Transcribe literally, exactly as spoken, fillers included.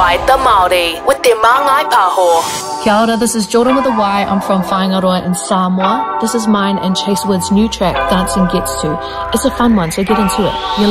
by the Māori with their Māngai Pāho. Kia ora, this is Jordan with a Y. I'm from Whaingaroa in Samoa. This is mine and Chase Wood's new track, Dancing Gets To. It's a fun one, so get into it. You're